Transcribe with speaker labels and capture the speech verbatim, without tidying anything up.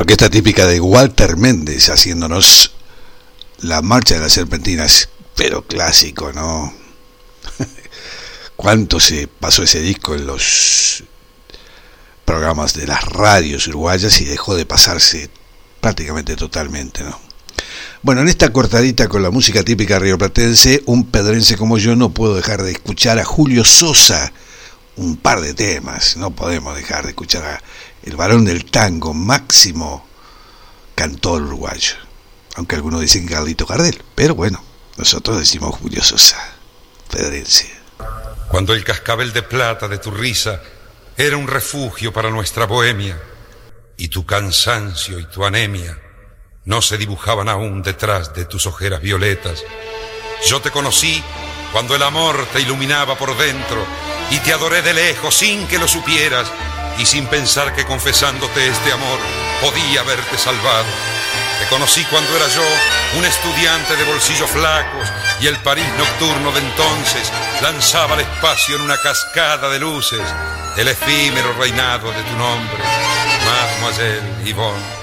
Speaker 1: orquesta típica de Walter Méndez haciéndonos La Marcha de las Serpentinas, pero clásico, ¿no? ¿Cuánto se pasó ese disco en los programas de las radios uruguayas y dejó de pasarse prácticamente totalmente, ¿no? Bueno, en esta cortadita con la música típica rioplatense, un pedrense como yo no puedo dejar de escuchar a Julio Sosa, un par de temas, no podemos dejar de escuchar a el varón del tango, máximo cantor uruguayo, aunque algunos dicen Carlito Gardel, pero bueno, nosotros decimos Julio Sosa, pedrense.
Speaker 2: Cuando el cascabel de plata de tu risa era un refugio para nuestra bohemia, y tu cansancio y tu anemia no se dibujaban aún detrás de tus ojeras violetas. Yo te conocí cuando el amor te iluminaba por dentro, y te adoré de lejos sin que lo supieras, y sin pensar que confesándote este amor podía haberte salvado. Te conocí cuando era yo un estudiante de bolsillos flacos, y el París nocturno de entonces lanzaba al espacio en una cascada de luces el efímero reinado de tu nombre, Mademoiselle Yvonne.